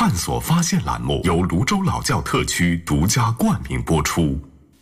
探索发现栏目由泸州老窖特区独家冠名播出。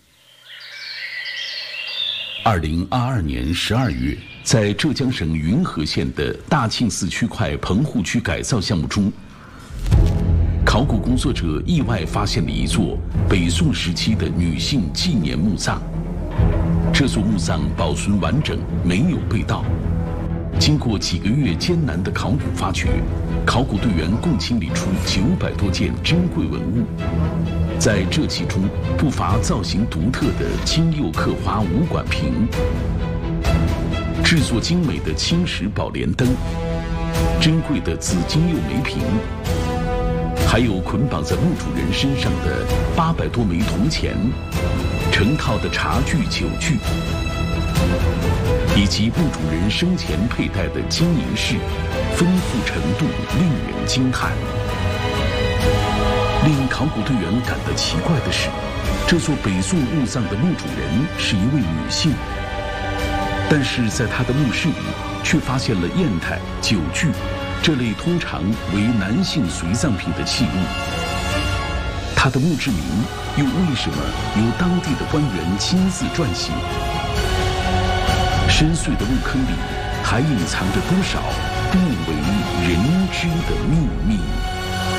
2022年12月，在浙江省云和县的大庆寺区块棚户区改造项目中，考古工作者意外发现了一座北宋时期的女性纪念墓葬。这座墓葬保存完整，没有被盗。经过几个月艰难的考古发掘，考古队员共清理出900多件珍贵文物。在这其中，不乏造型独特的金釉刻花五管瓶、制作精美的青石宝莲灯、珍贵的紫金釉梅瓶，还有捆绑在墓主人身上的800多枚铜钱、成套的茶具酒具，以及墓主人生前佩戴的金银饰，丰富程度令人惊叹。令考古队员感到奇怪的是，这座北宋墓葬的墓主人是一位女性，但是在她的墓室里却发现了砚台、酒具这类通常为男性随葬品的器物。她的墓志铭又为什么由当地的官员亲自撰写？深邃的墓坑里还隐藏着多少不为人知的秘密？